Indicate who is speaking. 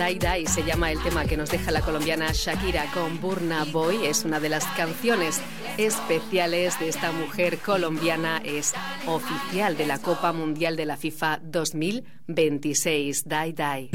Speaker 1: Dai Dai se llama el tema que nos deja la colombiana Shakira con Burna Boy. Es una de las canciones especiales de esta mujer colombiana. Es oficial de la Copa Mundial de la FIFA 2026. Dai Dai.